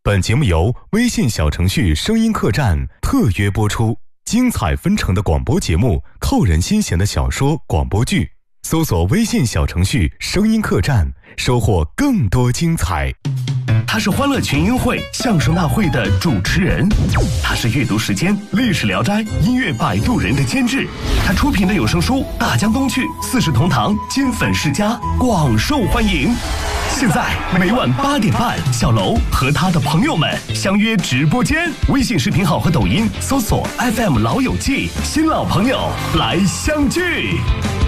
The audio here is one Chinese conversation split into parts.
本节目由微信小程序声音客栈特约播出，精彩纷呈的广播节目，扣人心弦的小说广播剧，搜索微信小程序声音客栈，收获更多精彩。 他是欢乐群英会相声大会的主持人，他是阅读时间历史聊斋音乐摆渡人的监制，他出品的有声书《大江东去》四世同堂金粉世家广受欢迎。现在每晚8点半，小楼和他的朋友们相约直播间，微信视频号和抖音搜索 FM 老友记，新老朋友来相聚。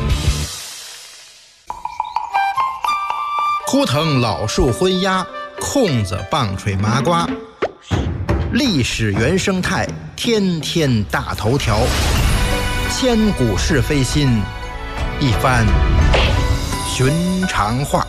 枯藤老树昏鸦，空子棒槌麻瓜，历史原生态，天天大头条，千古是非心，一番寻常话。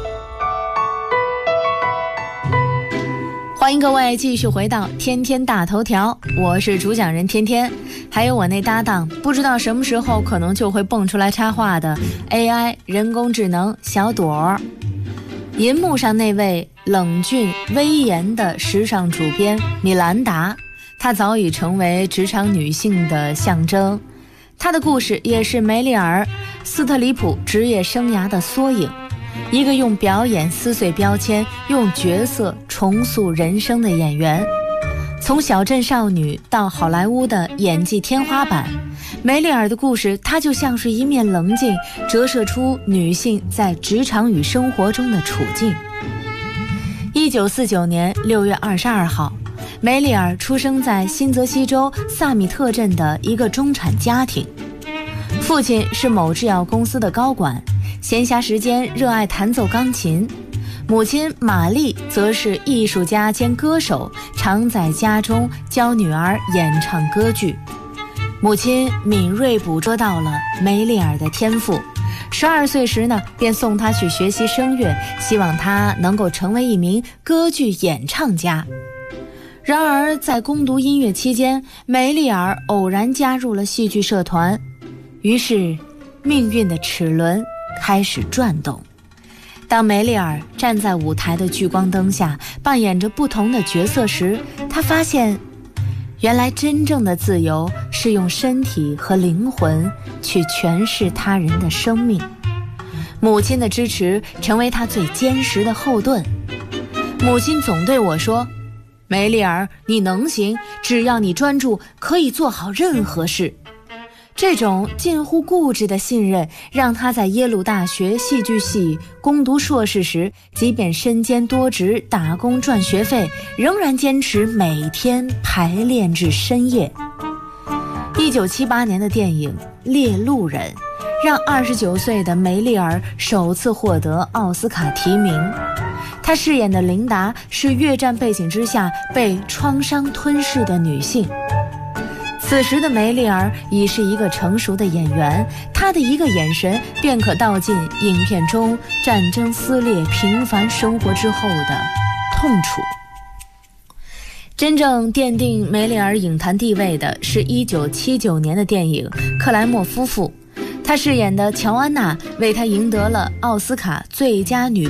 欢迎各位继续回到天天大头条，我是主讲人天天，还有我那搭档不知道什么时候可能就会蹦出来插话的 AI 人工智能小朵儿。银幕上那位冷峻威严的时尚主编米兰达，她早已成为职场女性的象征，她的故事也是梅丽尔·斯特里普职业生涯的缩影，一个用表演撕碎标签，用角色重塑人生的演员。从小镇少女到好莱坞的演技天花板，梅丽尔的故事，它就像是一面棱镜，折射出女性在职场与生活中的处境。1949年6月22号，梅丽尔出生在新泽西州萨米特镇的一个中产家庭，父亲是某制药公司的高管，闲暇时间热爱弹奏钢琴。母亲玛丽则是艺术家兼歌手，常在家中教女儿演唱歌剧。母亲敏锐捕捉到了梅丽尔的天赋，12岁时呢，便送她去学习声乐，希望她能够成为一名歌剧演唱家。然而在攻读音乐期间，梅丽尔偶然加入了戏剧社团，于是命运的齿轮开始转动。当梅丽尔站在舞台的聚光灯下，扮演着不同的角色时，她发现原来真正的自由是用身体和灵魂去诠释他人的生命。母亲的支持成为她最坚实的后盾。母亲总对我说，梅丽尔，你能行，只要你专注，可以做好任何事。这种近乎固执的信任让他在耶鲁大学戏剧系攻读硕士时，即便身兼多职打工赚学费，仍然坚持每天排练至深夜。1978年的电影《猎鹿人》让29岁的梅丽尔首次获得奥斯卡提名。她饰演的琳达是越战背景之下被创伤吞噬的女性。此时的梅丽尔已是一个成熟的演员，她的一个眼神便可道尽影片中战争撕裂平凡生活之后的痛楚。真正奠定梅丽尔影坛地位的是1979年的电影《克莱默夫妇》，她饰演的乔安娜为她赢得了奥斯卡最佳女